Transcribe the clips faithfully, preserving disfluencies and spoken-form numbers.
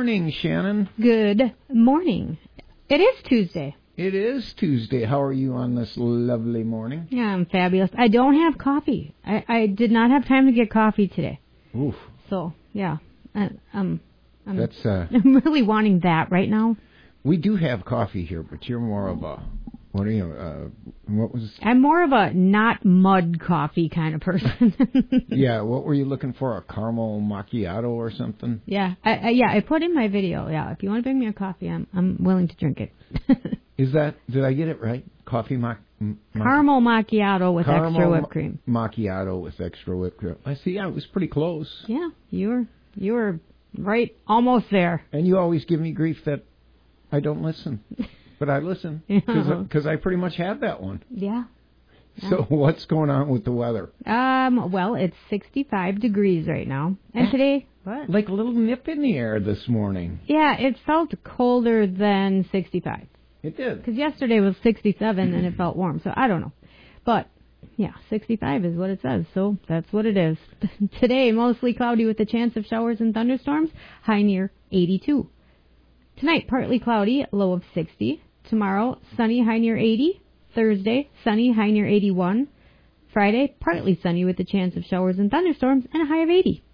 morning, Shannon. Good morning. It is Tuesday. It is Tuesday. How are you on this lovely morning? Yeah, I'm fabulous. I don't have coffee. I, I did not have time to get coffee today. Oof. So, yeah. I, um, I'm, That's, uh, I'm really wanting that right now. We do have coffee here, but you're more of a, what are you, uh, what was... I'm more of a not mud coffee kind of person. Yeah, what were you looking for? A caramel macchiato or something? Yeah, I, I, yeah, I put in my video, yeah, if you want to bring me a coffee, I'm I'm willing to drink it. Is that, did I get it right? Coffee mac... ma- Caramel macchiato with caramel extra whipped cream. Macchiato with extra whipped cream. I see, yeah, it was pretty close. Yeah, you were, you were right, almost there. And you always give me grief that I don't listen. But I listen, because I pretty much had that one. Yeah. yeah. So what's going on with the weather? Um. Well, it's sixty-five degrees right now. And today... What? Like a little nip in the air this morning. Yeah, it felt colder than sixty-five. It did. Because yesterday was sixty-seven and it felt warm, so I don't know. But, yeah, sixty-five is what it says, so that's what it is. Today, mostly cloudy with a chance of showers and thunderstorms, high near eighty-two. Tonight, partly cloudy, low of sixty. Tomorrow, sunny, high near eighty. Thursday, sunny, high near eighty-one. Friday, partly sunny with a chance of showers and thunderstorms, and a high of eighty.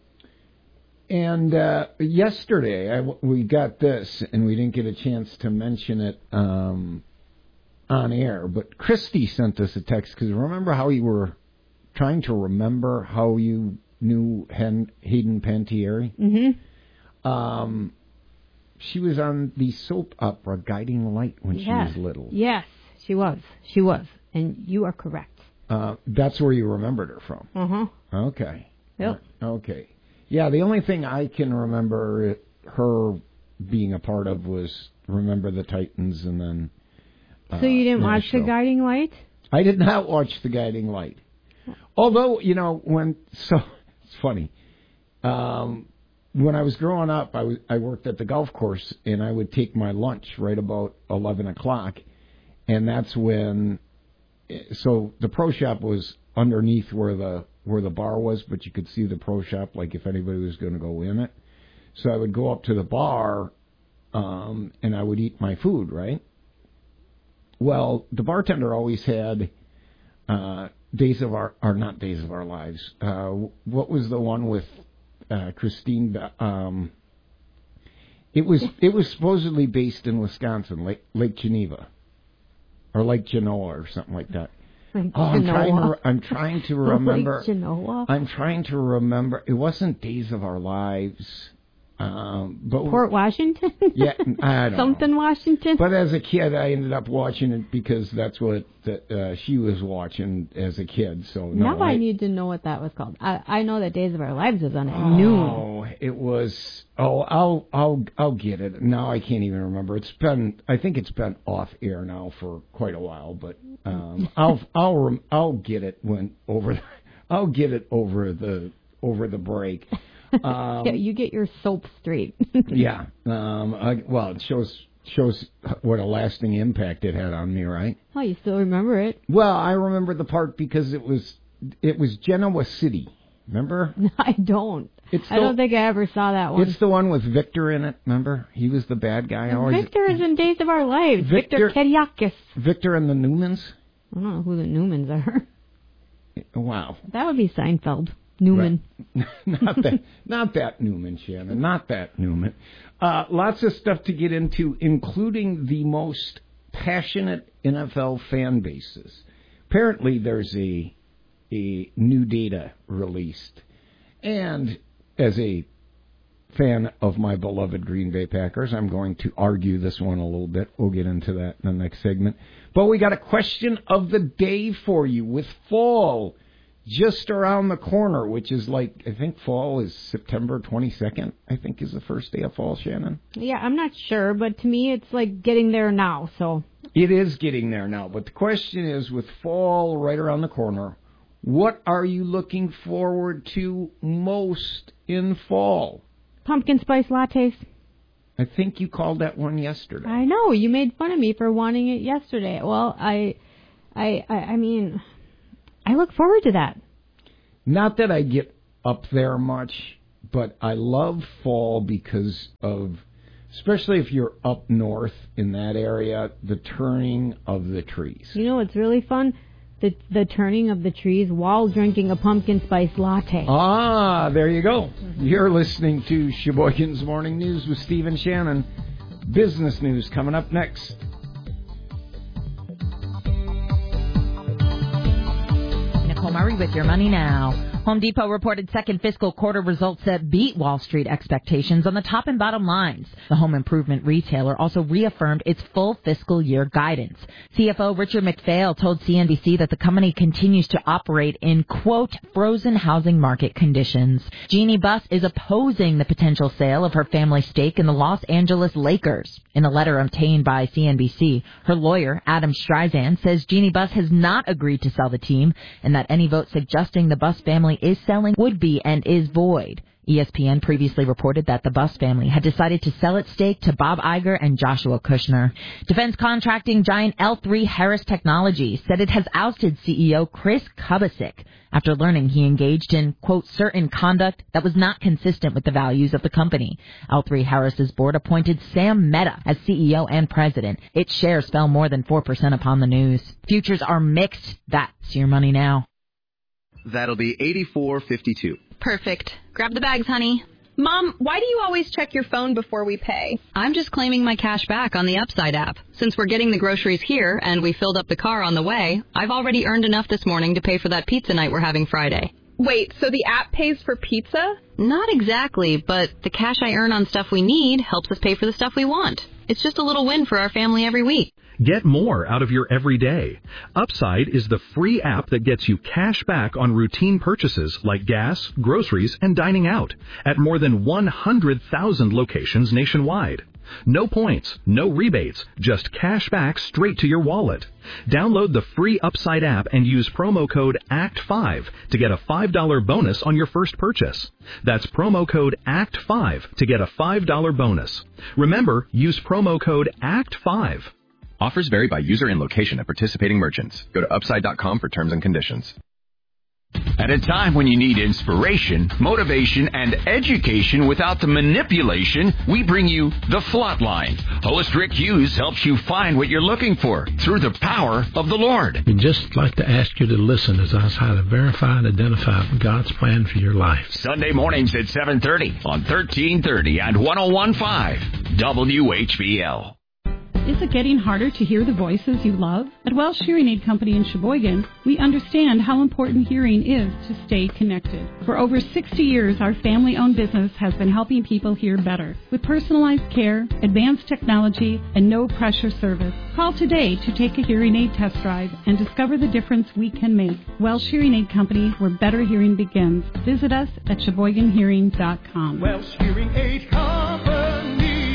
And uh, yesterday, I, we got this, and we didn't get a chance to mention it um, on air, but Christy sent us a text, because remember how you were trying to remember how you knew Hen- Hayden Panettiere? Mm-hmm. Um, she was on the soap opera Guiding Light when yes. she was little. Yes, she was. She was. And you are correct. Uh, that's where you remembered her from. Uh-huh. Okay. Yep. Okay. Yeah, the only thing I can remember her being a part of was Remember the Titans and then... Uh, so you didn't watch Nashville. The Guiding Light? I did not watch The Guiding Light. Although, you know, when... So, it's funny. Um, when I was growing up, I, was, I worked at the golf course, and I would take my lunch right about eleven o'clock, and that's when... So the pro shop was underneath where the where the bar was, but you could see the pro shop, like if anybody was going to go in it. So I would go up to the bar, um, and I would eat my food, right? Well, the bartender always had uh, Days of Our, or not Days of Our Lives. Uh, what was the one with uh, Christine? Um, it was it was supposedly based in Wisconsin, Lake Lake Geneva, or Lake Genoa, or something like that. Like oh, I'm Genoa. trying to. I'm trying to remember. Like Genoa. I'm trying to remember. It wasn't Days of Our Lives, um, but Port Washington. Yeah, I don't Something know. Washington. But as a kid, I ended up watching it because that's what the, uh, she was watching as a kid. So no, now I, I need to know what that was called. I, I know that Days of Our Lives is on at oh, noon. Oh, it was. Oh, I'll I'll I'll get it. Now I can't even remember. It's been. I think it's been off air now for quite a while. But um, I'll I'll rem, I'll get it when over. I'll get it over the over the break. Um, yeah, you get your soap straight. yeah. Um, I, well, it shows shows what a lasting impact it had on me, right? Oh, you still remember it? Well, I remember the part because it was it was Genoa City. Remember? No, I don't. It's I the, don't think I ever saw that one. It's the one with Victor in it. Remember? He was the bad guy. Always. Victor is in Days of Our Lives. Victor, Victor Kiriakis. Victor and the Newmans. I don't know who the Newmans are. Wow. That would be Seinfeld. Newman. Right. not that, not that Newman, Shannon. Not that Newman. Uh, lots of stuff to get into, including the most passionate N F L fan bases. Apparently, there's a a new data released, and as a fan of my beloved Green Bay Packers, I'm going to argue this one a little bit. We'll get into that in the next segment. But we got a question of the day for you with fall just around the corner, which is like, I think fall is September twenty-second, I think is the first day of fall, Shannon. Yeah, I'm not sure, but to me it's like getting there now, so. It is getting there now, but the question is, with fall right around the corner, what are you looking forward to most in fall? Pumpkin spice lattes. I think you called that one yesterday. I know, you made fun of me for wanting it yesterday. Well, I, I, I, I mean... I look forward to that. Not that I get up there much, but I love fall because of, especially if you're up north in that area, the turning of the trees. You know what's really fun? The the turning of the trees while drinking a pumpkin spice latte. Ah, there you go. You're listening to Sheboygan's Morning News with Steve and Shannon. Business news coming up next. Nicole Murray with your money now. Home Depot reported second fiscal quarter results that beat Wall Street expectations on the top and bottom lines. The home improvement retailer also reaffirmed its full fiscal year guidance. C F O Richard McPhail told C N B C that the company continues to operate in, quote, frozen housing market conditions. Jeannie Buss is opposing the potential sale of her family stake in the Los Angeles Lakers. In a letter obtained by C N B C, her lawyer, Adam Streisand, says Jeannie Buss has not agreed to sell the team and that any vote suggesting the Buss family is selling would be and is void. E S P N previously reported that the Buss family had decided to sell its stake to Bob Iger and Joshua Kushner. Defense contracting giant L three Harris Technologies said it has ousted C E O Chris Kubasik after learning he engaged in, quote, certain conduct that was not consistent with the values of the company. L three Harris's board appointed Sam Mehta as C E O and president. Its shares fell more than four percent upon the news. Futures are mixed. That's your money now. That'll be eighty-four fifty-two. Perfect. Grab the bags, honey. Mom, why do you always check your phone before we pay? I'm just claiming my cash back on the Upside app. Since we're getting the groceries here and we filled up the car on the way, I've already earned enough this morning to pay for that pizza night we're having Friday. Wait, so the app pays for pizza? Not exactly, but the cash I earn on stuff we need helps us pay for the stuff we want. It's just a little win for our family every week. Get more out of your everyday. Upside is the free app that gets you cash back on routine purchases like gas, groceries, and dining out at more than one hundred thousand locations nationwide. No points, no rebates, just cash back straight to your wallet. Download the free Upside app and use promo code A C T five to get a five dollars bonus on your first purchase. That's promo code A C T five to get a five dollars bonus. Remember, use promo code A C T five. Offers vary by user and location at participating merchants. Go to upside dot com for terms and conditions. At a time when you need inspiration, motivation, and education without the manipulation, we bring you The Flatline. Host Rick Hughes helps you find what you're looking for through the power of the Lord. We'd just like to ask you to listen as I try to verify and identify God's plan for your life. Sunday mornings at seven thirty on thirteen thirty and one oh one point five W H B L. Is it getting harder to hear the voices you love? At Welsh Hearing Aid Company in Sheboygan, we understand how important hearing is to stay connected. For over sixty years, our family-owned business has been helping people hear better. With personalized care, advanced technology, and no-pressure service. Call today to take a hearing aid test drive and discover the difference we can make. Welsh Hearing Aid Company, where better hearing begins. Visit us at sheboygan hearing dot com. Welsh Hearing Aid Company.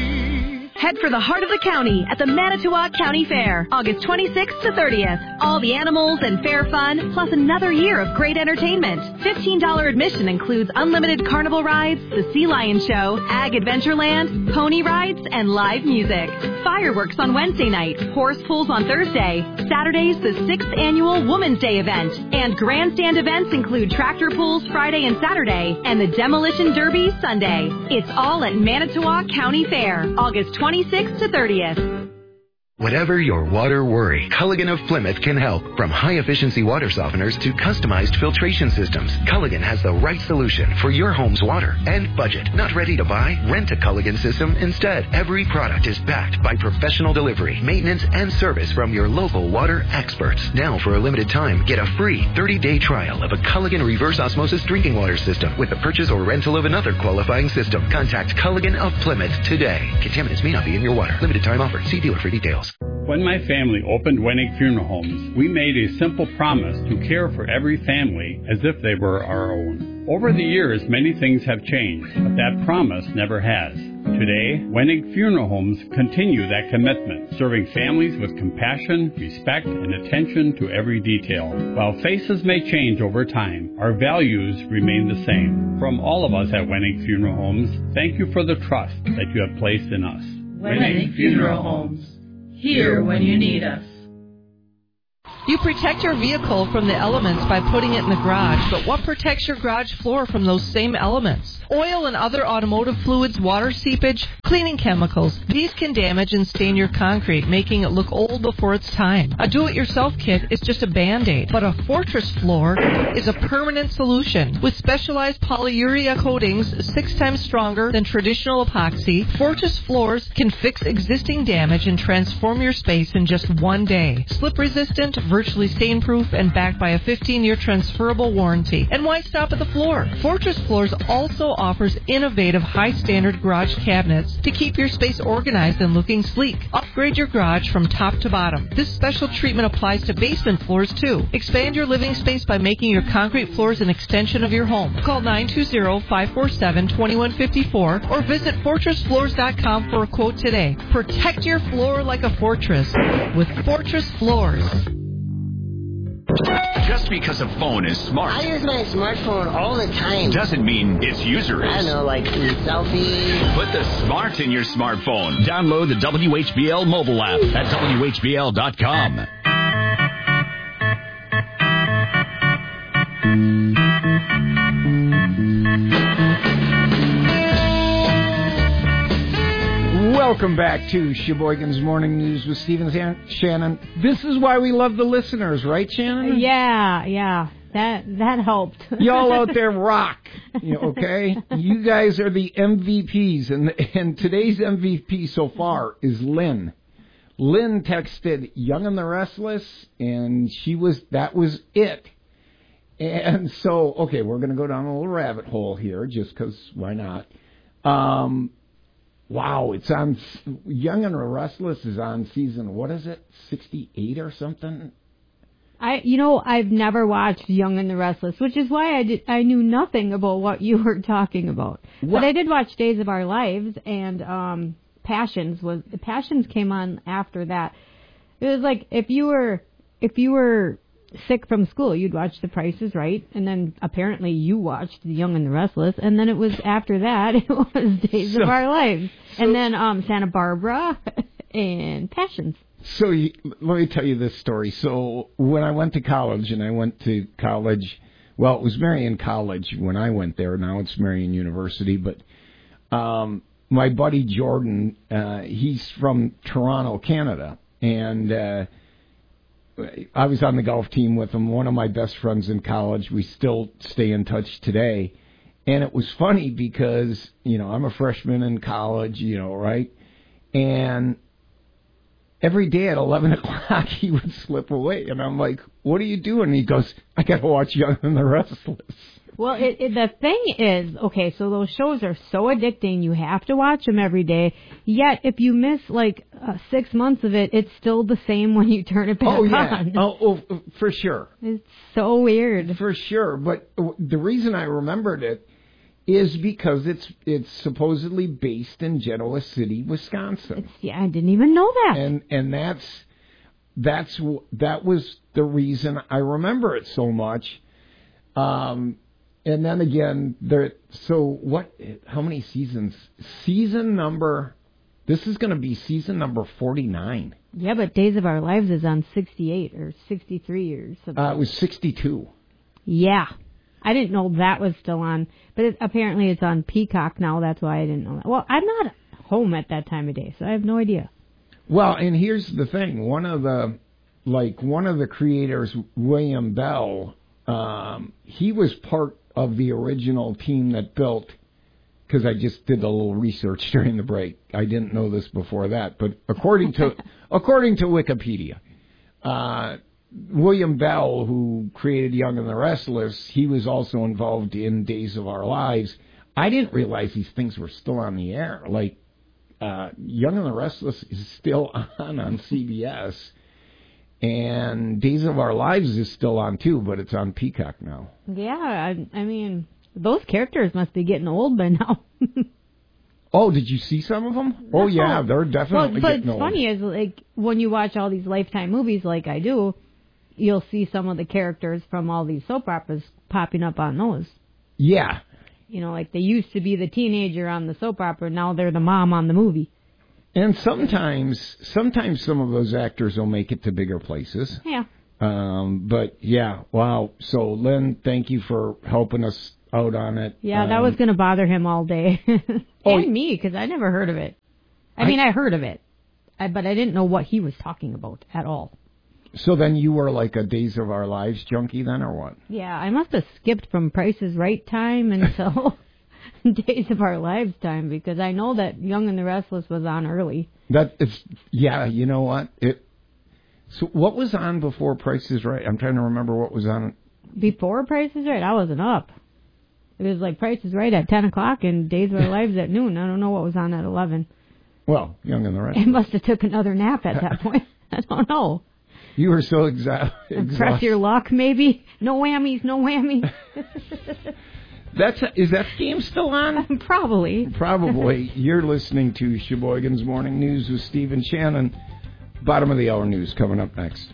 Head for the heart of the county at the Manitowoc County Fair, August twenty-sixth to thirtieth. All the animals and fair fun, plus another year of great entertainment. fifteen dollars admission includes unlimited carnival rides, the Sea Lion Show, Ag Adventureland, pony rides, and live music. Fireworks on Wednesday night, horse pulls on Thursday. Saturday's the sixth annual Women's Day event. And grandstand events include tractor pulls Friday and Saturday, and the Demolition Derby Sunday. It's all at Manitowoc County Fair, August twenty-sixth to thirtieth. Whatever your water worry, Culligan of Plymouth can help. From high-efficiency water softeners to customized filtration systems, Culligan has the right solution for your home's water and budget. Not ready to buy? Rent a Culligan system instead. Every product is backed by professional delivery, maintenance, and service from your local water experts. Now, for a limited time, get a free thirty-day trial of a Culligan reverse osmosis drinking water system with the purchase or rental of another qualifying system. Contact Culligan of Plymouth today. Contaminants may not be in your water. Limited time offer. See dealer for details. When my family opened Wenig Funeral Homes, we made a simple promise to care for every family as if they were our own. Over the years, many things have changed, but that promise never has. Today, Wenig Funeral Homes continue that commitment, serving families with compassion, respect, and attention to every detail. While faces may change over time, our values remain the same. From all of us at Wenig Funeral Homes, thank you for the trust that you have placed in us. Wenig Funeral Homes. Here when you need us. You protect your vehicle from the elements by putting it in the garage, but what protects your garage floor from those same elements? Oil and other automotive fluids, water seepage, cleaning chemicals. These can damage and stain your concrete, making it look old before its time. A do-it-yourself kit is just a Band-Aid, but a Fortress floor is a permanent solution. With specialized polyurea coatings six times stronger than traditional epoxy, Fortress floors can fix existing damage and transform your space in just one day. Slip-resistant, virtually stain-proof, and backed by a fifteen-year transferable warranty. And why stop at the floor? Fortress Floors also offers innovative, high-standard garage cabinets to keep your space organized and looking sleek. Upgrade your garage from top to bottom. This special treatment applies to basement floors, too. Expand your living space by making your concrete floors an extension of your home. Call nine two zero, five four seven, two one five four or visit fortress floors dot com for a quote today. Protect your floor like a fortress with Fortress Floors. Just because a phone is smart. I use my smartphone all the time. Doesn't mean its user is. I don't know, like selfies. Put the smart in your smartphone. Download the W H B L mobile app at W H B L dot com. Welcome back to Sheboygan's Morning News with Stephen and Shannon. This is why we love the listeners, right, Shannon? Yeah, yeah. That that helped. Y'all out there rock, you know, okay? You guys are the M V Ps, and and today's M V P so far is Lynn. Lynn texted Young and the Restless, and she was that was it. And so, okay, we're going to go down a little rabbit hole here, just because why not? Um... Wow, it's on, Young and the Restless is on season, what is it, sixty-eight or something? I, you know, I've never watched Young and the Restless, which is why I did, I knew nothing about what you were talking about. What? But I did watch Days of Our Lives, and um, Passions was, Passions came on after that. It was like, if you were, if you were sick from school, you'd watch The Price is Right, and then apparently you watched The Young and the Restless, and then it was after that, it was Days so, of Our Lives, so, and then um, Santa Barbara and Passions. So you, let me tell you this story. So when I went to college, and I went to college, well, it was Marion College when I went there, now it's Marion University, but um, my buddy Jordan, uh, he's from Toronto, Canada, and uh I was on the golf team with him, one of my best friends in college. We still stay in touch today. And it was funny because, you know, I'm a freshman in college, you know, right? And every day at eleven o'clock, he would slip away. And I'm like, what are you doing? And he goes, I got to watch Young and the Restless. Well, it, it, the thing is, okay, so those shows are so addicting, you have to watch them every day. Yet, if you miss, like, uh, six months of it, it's still the same when you turn it back oh, yeah. on. Oh, oh, for sure. It's so weird. For sure. But the reason I remembered it is because it's it's supposedly based in Genoa City, Wisconsin. It's, yeah, I didn't even know that. And and that's that's that was the reason I remember it so much. Um. And then again, there. So what? How many seasons? Season number. This is going to be season number forty-nine. Yeah, but Days of Our Lives is on sixty-eight or sixty-three or something. Uh, it was sixty-two. Yeah, I didn't know that was still on, but it, apparently it's on Peacock now. That's why I didn't know that. Well, I'm not home at that time of day, so I have no idea. Well, and here's the thing: one of the, like one of the creators, William Bell, um, he was part of the original team that built, because I just did a little research during the break. I didn't know this before that, but according to according to Wikipedia, uh, William Bell, who created Young and the Restless, he was also involved in Days of Our Lives. I didn't realize these things were still on the air. Like, uh, Young and the Restless is still on on C B S. And Days of Our Lives is still on, too, but it's on Peacock now. Yeah, I, I mean, those characters must be getting old by now. Oh, did you see some of them? No. Oh, yeah, they're definitely well, getting old. But what's funny is, like, when you watch all these Lifetime movies like I do, you'll see some of the characters from all these soap operas popping up on those. Yeah. You know, like they used to be the teenager on the soap opera, now they're the mom on the movie. And sometimes, sometimes some of those actors will make it to bigger places. Yeah. Um, but yeah, wow. So Lynn, thank you for helping us out on it. Yeah, that um, was going to bother him all day. and oh, me, because I never heard of it. I, I mean, I heard of it, I, but I didn't know what he was talking about at all. So then you were like a Days of Our Lives junkie then, or what? Yeah, I must have skipped from Price is Right time until Days of Our Lives time, because I know that Young and the Restless was on early. That is, yeah, you know what? It. So what was on before Price is Right? I'm trying to remember what was on. Before Price is Right? I wasn't up. It was like Price is Right at ten o'clock and Days of Our Lives at noon. I don't know what was on at eleven. Well, Young and the Restless. It must have took another nap at that point. I don't know. You were so exa- exhausted. Press your luck, maybe. No whammies, no whammies. That's a, is that game still on? Probably. Probably. You're listening to Sheboygan's Morning News with Steve and Shannon. Bottom of the hour news coming up next.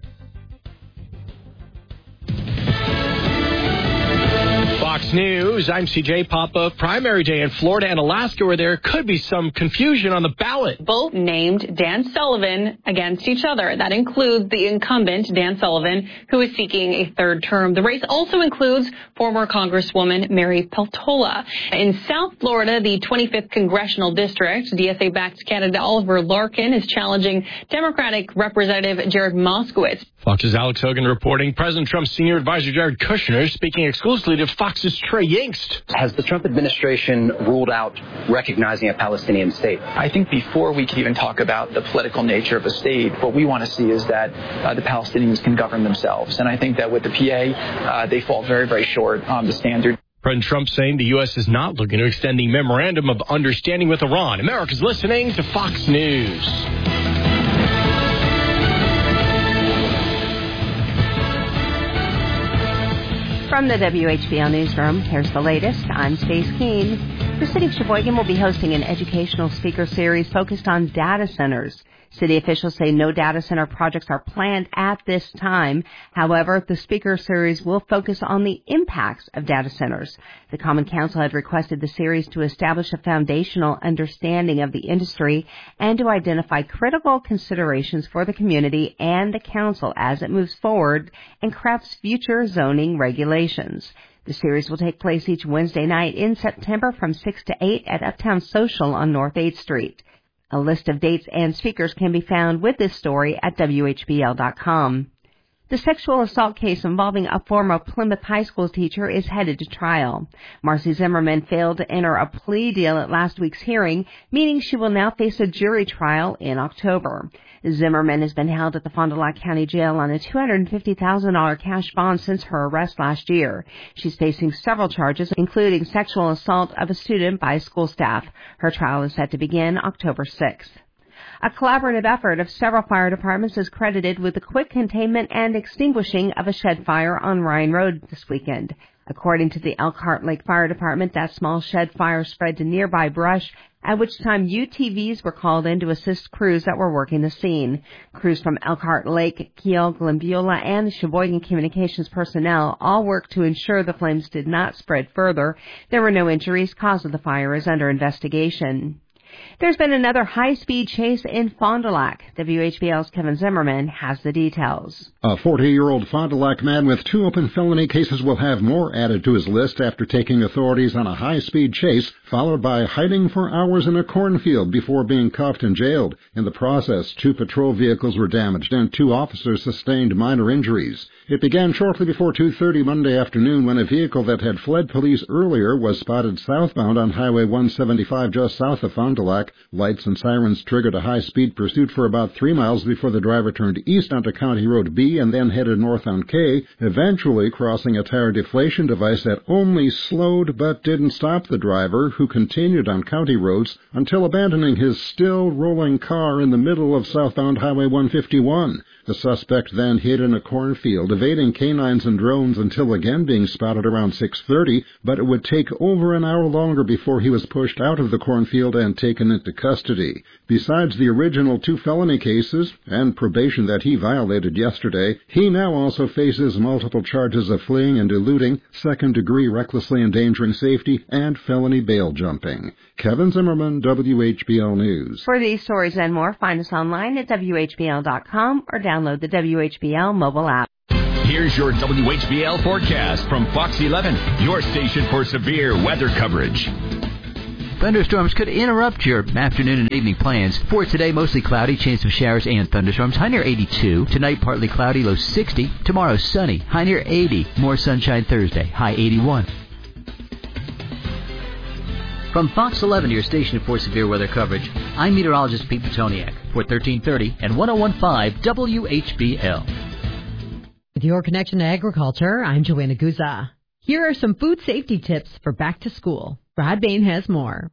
Fox News, I'm C J Papa. Primary day in Florida and Alaska where there could be some confusion on the ballot. Both named Dan Sullivan against each other. That includes the incumbent, Dan Sullivan, who is seeking a third term. The race also includes former Congresswoman Mary Peltola. In South Florida, the twenty-fifth Congressional District, D S A-backed candidate Oliver Larkin is challenging Democratic Representative Jared Moskowitz. Fox's Alex Hogan reporting. President Trump's senior advisor Jared Kushner speaking exclusively to Fox's Trey Yingst. Has the Trump administration ruled out recognizing a Palestinian state? I think before we can even talk about the political nature of a state, what we want to see is that uh, the Palestinians can govern themselves. And I think that with the P A, uh, they fall very, very short on the standard. President Trump saying the U S is not looking to extend the memorandum of understanding with Iran. America's listening to Fox News. From the W H B L Newsroom, here's the latest. I'm Stace Keene. The City of Sheboygan will be hosting an educational speaker series focused on data centers. City officials say no data center projects are planned at this time. However, the speaker series will focus on the impacts of data centers. The Common Council had requested the series to establish a foundational understanding of the industry and to identify critical considerations for the community and the council as it moves forward and crafts future zoning regulations. The series will take place each Wednesday night in September from six to eight at Uptown Social on North eighth Street. A list of dates and speakers can be found with this story at W H B L dot com. The sexual assault case involving a former Plymouth High School teacher is headed to trial. Marcy Zimmerman failed to enter a plea deal at last week's hearing, meaning she will now face a jury trial in October. Zimmerman has been held at the Fond du Lac County Jail on a two hundred fifty thousand dollars cash bond since her arrest last year. She's facing several charges, including sexual assault of a student by school staff. Her trial is set to begin October sixth. A collaborative effort of several fire departments is credited with the quick containment and extinguishing of a shed fire on Ryan Road this weekend. According to the Elkhart Lake Fire Department, that small shed fire spread to nearby brush, at which time U T Vs were called in to assist crews that were working the scene. Crews from Elkhart Lake, Kiel, Glenbeulah, and the Sheboygan Communications personnel all worked to ensure the flames did not spread further. There were no injuries. Cause of the fire is under investigation. There's been another high-speed chase in Fond du Lac. W H B L's Kevin Zimmerman has the details. A forty-year-old Fond du Lac man with two open felony cases will have more added to his list after taking authorities on a high-speed chase, followed by hiding for hours in a cornfield before being cuffed and jailed. In the process, two patrol vehicles were damaged and two officers sustained minor injuries. It began shortly before two thirty Monday afternoon when a vehicle that had fled police earlier was spotted southbound on Highway one seventy-five just south of Fond du Lac. Lights and sirens triggered a high-speed pursuit for about three miles before the driver turned east onto County Road B and then headed north on K, eventually crossing a tire deflation device that only slowed but didn't stop the driver, who continued on county roads until abandoning his still rolling car in the middle of southbound Highway one fifty-one. The suspect then hid in a cornfield, evading canines and drones until again being spotted around six thirty, but it would take over an hour longer before he was pushed out of the cornfield and taken taken into custody. Besides the original two felony cases and probation that he violated yesterday, he now also faces multiple charges of fleeing and eluding, second-degree recklessly endangering safety, and felony bail jumping. Kevin Zimmerman, W H B L News. For these stories and more, find us online at W H B L dot com or download the W H B L mobile app. Here's your W H B L forecast from Fox eleven, your station for severe weather coverage. Thunderstorms could interrupt your afternoon and evening plans. For today, mostly cloudy, chance of showers and thunderstorms. High near eighty-two. Tonight, partly cloudy, low sixty. Tomorrow, sunny, high near eighty. More sunshine Thursday, high eighty-one. From Fox eleven, your station for severe weather coverage, I'm meteorologist Pete Petoniak for thirteen thirty and one oh one point five W H B L. With your connection to agriculture, I'm Joanna Guza. Here are some food safety tips for back to school. Rod Bain has more.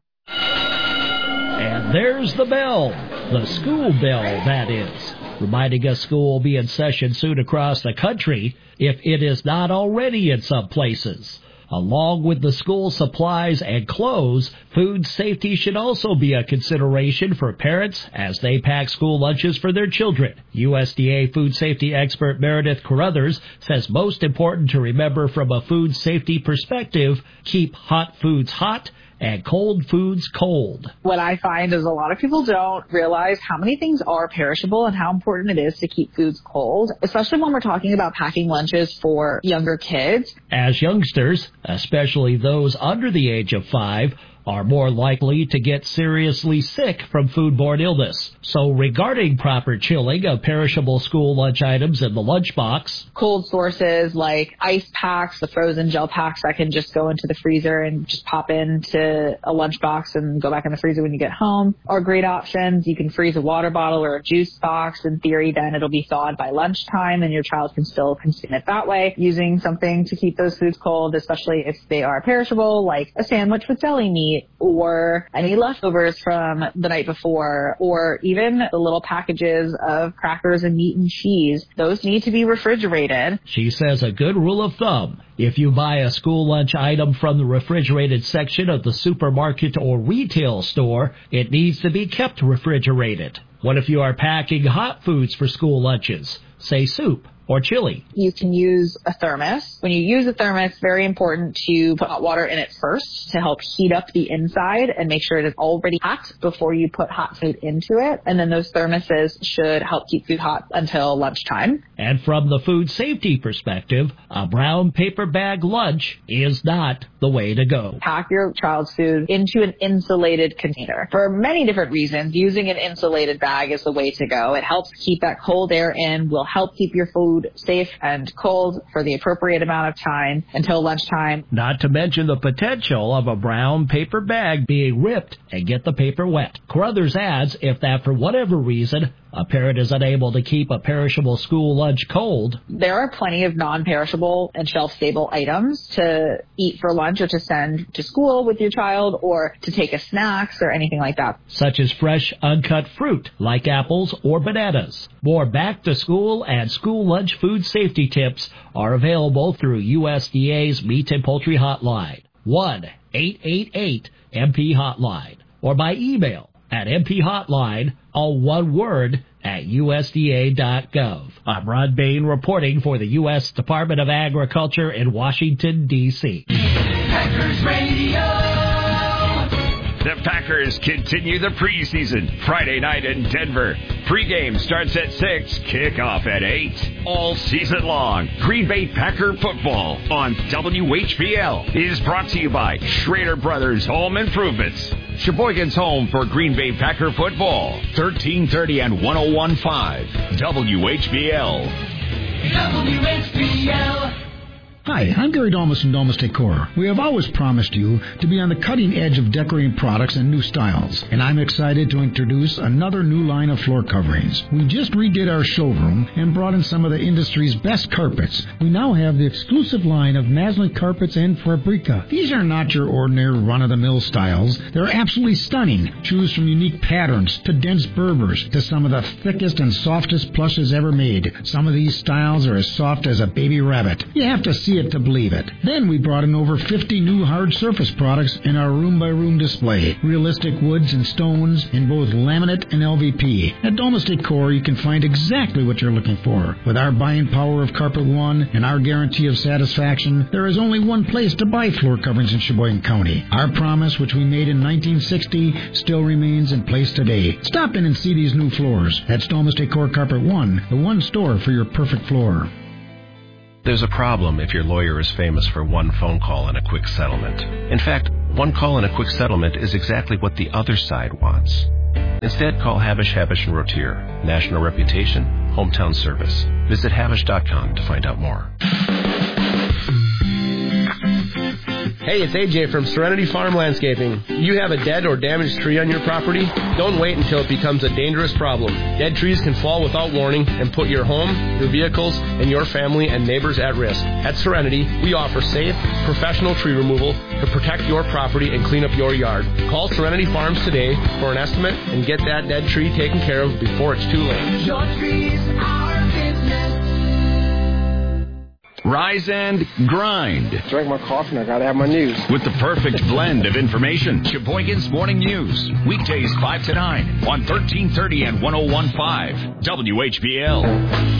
And there's the bell, the school bell, that is, reminding us school will be in session soon across the country, if it is not already in some places. Along with the school supplies and clothes, food safety should also be a consideration for parents as they pack school lunches for their children. U S D A food safety expert Meredith Carruthers says most important to remember from a food safety perspective, keep hot foods hot and cold foods cold. What I find is a lot of people don't realize how many things are perishable and how important it is to keep foods cold, especially when we're talking about packing lunches for younger kids. As youngsters, especially those under the age of five, are more likely to get seriously sick from foodborne illness. So regarding proper chilling of perishable school lunch items in the lunchbox, cold sources like ice packs, the frozen gel packs that can just go into the freezer and just pop into a lunchbox and go back in the freezer when you get home are great options. You can freeze a water bottle or a juice box. In theory, then it'll be thawed by lunchtime and your child can still consume it that way, using something to keep those foods cold, especially if they are perishable, like a sandwich with deli meat, or any leftovers from the night before, or even the little packages of crackers and meat and cheese. Those need to be refrigerated. She says a good rule of thumb, if you buy a school lunch item from the refrigerated section of the supermarket or retail store, it needs to be kept refrigerated. What if you are packing hot foods for school lunches, say soup or chili? You can use a thermos. When you use a thermos, very important to put hot water in it first to help heat up the inside and make sure it is already hot before you put hot food into it. And then those thermoses should help keep food hot until lunchtime. And from the food safety perspective, a brown paper bag lunch is not the way to go. Pack your child's food into an insulated container. For many different reasons, using an insulated bag is the way to go. It helps keep that cold air in, will help keep your food safe and cold for the appropriate amount of time until lunchtime. Not to mention the potential of a brown paper bag being ripped and get the paper wet. Carruthers adds, if that for whatever reason a parent is unable to keep a perishable school lunch cold, there are plenty of non-perishable and shelf-stable items to eat for lunch or to send to school with your child or to take as snacks or anything like that. Such as fresh, uncut fruit like apples or bananas. More back-to-school and school lunch food safety tips are available through U S D A's Meat and Poultry Hotline, one eight eight eight M P Hotline, or by email at M P Hotline, all one word, at U S D A dot gov. I'm Rod Bain reporting for the U S Department of Agriculture in Washington, D C Packers Radio. The Packers continue the preseason Friday night in Denver. Pregame starts at six, kickoff at eight. All season long, Green Bay Packer football on W H B L is brought to you by Schrader Brothers Home Improvements. Sheboygan's home for Green Bay Packer football. thirteen thirty and one oh one point five W H B L. W H B L. Hi, I'm Gary Dolmas from Dolmas Decor. We have always promised you to be on the cutting edge of decorating products and new styles, and I'm excited to introduce another new line of floor coverings. We just redid our showroom and brought in some of the industry's best carpets. We now have the exclusive line of Maslin carpets and Fabrica. These are not your ordinary run-of-the-mill styles. They're absolutely stunning. Choose from unique patterns to dense Berbers to some of the thickest and softest plushes ever made. Some of these styles are as soft as a baby rabbit. You have to see see it to believe it. Then we brought in over fifty new hard surface products in our room-by-room display. Realistic woods and stones in both laminate and L V P. At Domus Decor, you can find exactly what you're looking for. With our buying power of Carpet One and our guarantee of satisfaction, there is only one place to buy floor coverings in Sheboygan County. Our promise, which we made in nineteen sixty, still remains in place today. Stop in and see these new floors. That's Domus Decor Carpet One, the one store for your perfect floor. There's a problem if your lawyer is famous for one phone call and a quick settlement. In fact, one call and a quick settlement is exactly what the other side wants. Instead, call Havish, Havish and Rotier. National reputation, hometown service. Visit Havish dot com to find out more. Hey, it's A J from Serenity Farm Landscaping. You have a dead or damaged tree on your property? Don't wait until it becomes a dangerous problem. Dead trees can fall without warning and put your home, your vehicles, and your family and neighbors at risk. At Serenity, we offer safe, professional tree removal to protect your property and clean up your yard. Call Serenity Farms today for an estimate and get that dead tree taken care of before it's too late. Your trees, our business. Rise and grind. Drink my coffee and I gotta have my news. With the perfect blend of information. Sheboygan's Morning News. Weekdays five to nine on thirteen thirty and one oh one point five W H B L.